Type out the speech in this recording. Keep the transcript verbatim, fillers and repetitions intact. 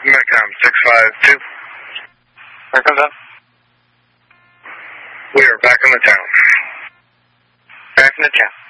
Metcom six five two. Where comes up? We are back in the town. Back in the town.